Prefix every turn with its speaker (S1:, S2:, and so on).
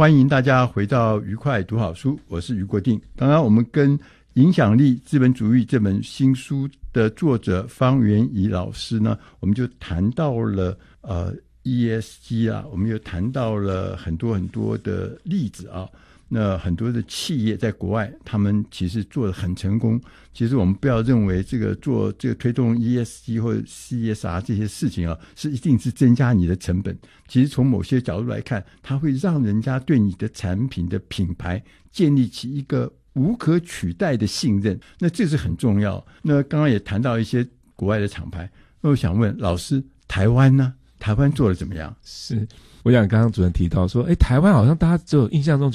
S1: 欢迎大家回到愉快读好书，我是余国定。刚刚我们跟影响力资本主义这本新书的作者方元怡老师呢，我们就谈到了ESG 啊，我们又谈到了很多很多的例子啊。那很多的企业在国外，他们其实做得很成功。其实我们不要认为做这个推动 ESG 或者 CSR 这些事情啊，是一定是增加你的成本。其实从某些角度来看，它会让人家对你的产品的品牌建立起一个无可取代的信任。那这是很重要。那刚刚也谈到一些国外的厂牌，那我想问老师，台湾呢？台湾做得怎么样？
S2: 是，我想刚刚主任提到说，台湾好像大家只有印象中